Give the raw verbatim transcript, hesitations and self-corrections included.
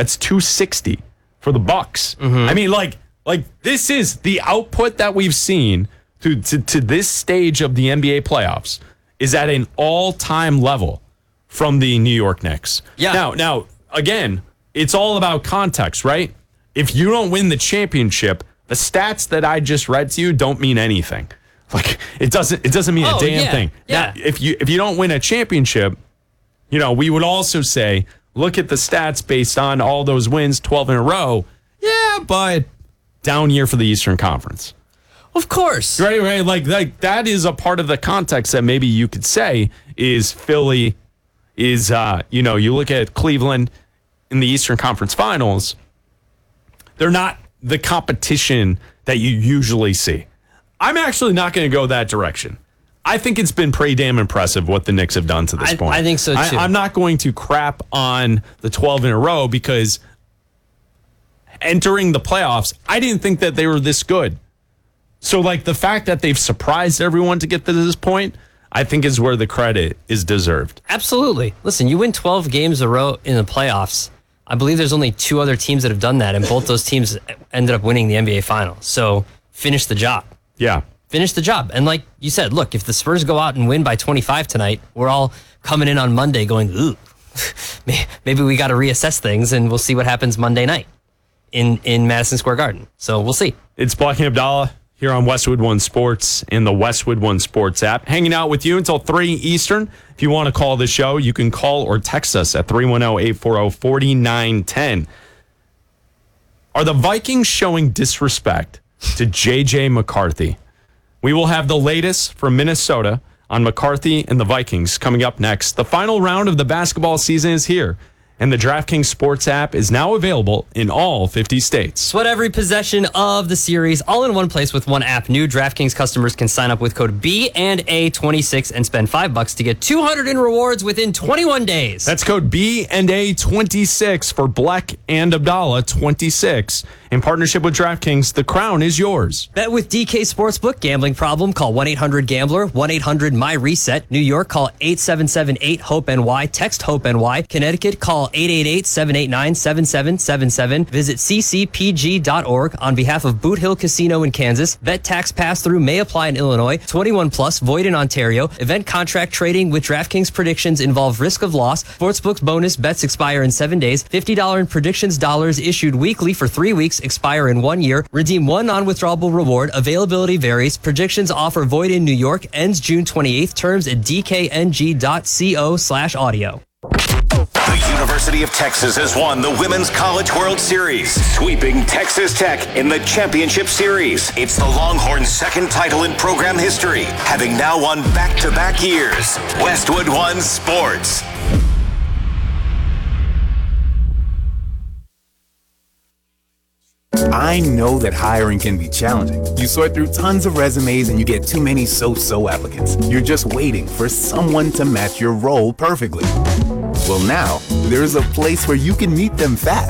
That's two sixty for the Bucks. Mm-hmm. I mean, like, like this is the output that we've seen to, to, to this stage of the N B A playoffs is at an all-time level from the New York Knicks. Yeah. Now, now, again, it's all about context, right? If you don't win the championship, the stats that I just read to you don't mean anything. Like it doesn't it doesn't mean oh, a damn yeah, thing. Yeah. Now, if you if you don't win a championship, you know, we would also say, look at the stats based on all those wins, twelve in a row. Yeah, but down year for the Eastern Conference. Of course. Right, right. Like, like that is a part of the context that maybe you could say is Philly is, uh, you know, you look at Cleveland in the Eastern Conference Finals, they're not the competition that you usually see. I'm actually not going to go that direction. I think it's been pretty damn impressive what the Knicks have done to this I, point. I think so, too. I, I'm not going to crap on the twelve in a row because entering the playoffs, I didn't think that they were this good. So, like, the fact that they've surprised everyone to get to this point, I think is where the credit is deserved. Absolutely. Listen, you win twelve games a row in the playoffs. I believe there's only two other teams that have done that, and both those teams ended up winning the N B A Finals. So, finish the job. Yeah. Finish the job. And like you said, look, if the Spurs go out and win by twenty-five tonight, we're all coming in on Monday going, ooh, maybe we got to reassess things, and we'll see what happens Monday night in, in Madison Square Garden. So, we'll see. It's Blackie Abdallah here on Westwood One Sports in the Westwood One Sports app. Hanging out with you until three Eastern. If you want to call the show, you can call or text us at three one zero, eight four zero, four nine one zero. Are the Vikings showing disrespect to J J McCarthy? We will have the latest from Minnesota on McCarthy and the Vikings coming up next. The final round of the basketball season is here, and the DraftKings Sports app is now available in all fifty states. Sweat every possession of the series all in one place with one app. New DraftKings customers can sign up with code B and A twenty-six and spend five bucks to get two hundred in rewards within twenty-one days. That's code B and A twenty-six for Black and Abdallah twenty-six. In partnership with DraftKings, the crown is yours. Bet with D K Sportsbook. Gambling problem? Call one eight hundred gambler, one eight hundred my reset. New York, call eight seven seven eight hope N Y. Text HOPE-NY. Connecticut, call eight eight eight, seven eight nine, seven seven seven seven. Visit c c p g dot org on behalf of Boot Hill Casino in Kansas. Vet tax pass-through may apply in Illinois. twenty-one plus, void in Ontario. Event contract trading with DraftKings predictions involve risk of loss. Sportsbook's bonus bets expire in seven days. fifty dollars in predictions dollars issued weekly for three weeks. Expire in one year. Redeem one non-withdrawable reward. Availability varies. Predictions offer void in New York. Ends June twenty-eighth. Terms at d k n g dot co slash audio. The University of Texas has won the Women's College World Series, sweeping Texas Tech in the championship series. It's the Longhorns' second title in program history, having now won back-to-back years. Westwood One Sports. I know that hiring can be challenging. You sort through tons of resumes and you get too many so-so applicants. You're just waiting for someone to match your role perfectly. Well, now, there's a place where you can meet them fast.